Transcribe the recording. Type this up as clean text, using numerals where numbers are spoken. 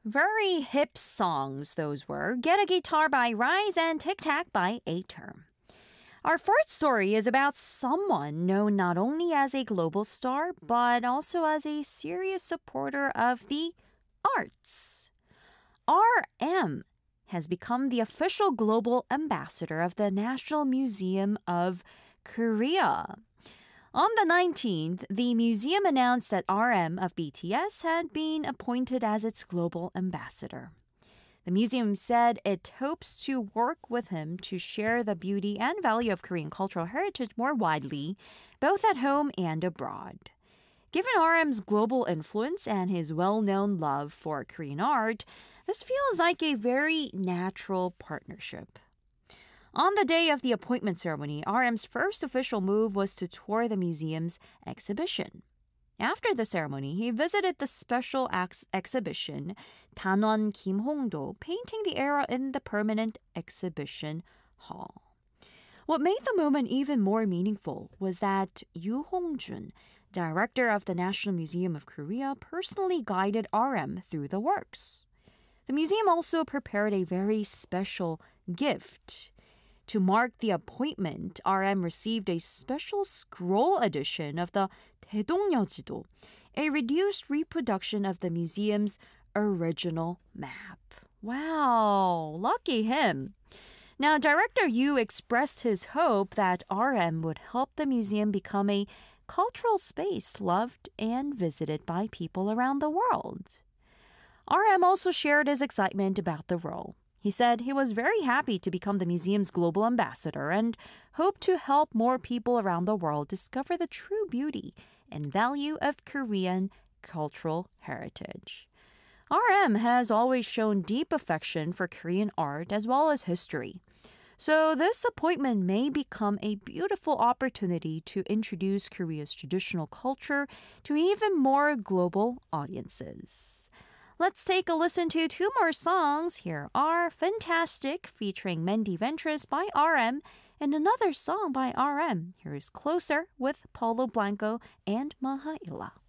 Very hip songs those were. Get a Guitar by Rise and Tic Tac by A-Term. Our fourth story is about someone known not only as a global star, but also as a serious supporter of the arts. RM has become the official global ambassador of the National Museum of Korea. On the 19th, the museum announced that RM of BTS had been appointed as its global ambassador. The museum said it hopes to work with him to share the beauty and value of Korean cultural heritage more widely, both at home and abroad. Given RM's global influence and his well-known love for Korean art, this feels like a very natural partnership. On the day of the appointment ceremony, RM's first official move was to tour the museum's exhibition. After the ceremony, he visited the special exhibition Danwon Kim Hong-do, painting the era in the permanent exhibition hall. What made the moment even more meaningful was that Yoo Hong-jun, director of the National Museum of Korea, personally guided RM through the works. The museum also prepared a very special gift. To mark the appointment, RM received a special scroll edition of the 대동여지도, a reduced reproduction of the museum's original map. Wow, lucky him. Now, Director Yu expressed his hope that RM would help the museum become a cultural space loved and visited by people around the world. RM also shared his excitement about the role. He said he was very happy to become the museum's global ambassador and hoped to help more people around the world discover the true beauty and value of Korean cultural heritage. RM has always shown deep affection for Korean art as well as history. So this appointment may become a beautiful opportunity to introduce Korea's traditional culture to even more global audiences. Let's take a listen to two more songs. Here are Fantastic featuring Mendy Ventures by RM and another song by RM. Here is Closer with Paulo Blanco and Mahaila.